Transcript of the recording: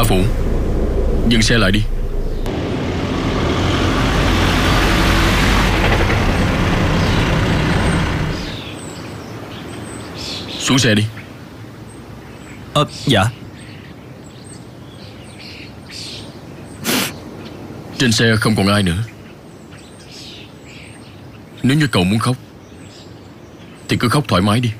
Phụ, dừng xe lại đi. Xuống xe đi. Dạ. Trên xe không còn ai nữa. Nếu như cậu muốn khóc thì cứ khóc thoải mái đi.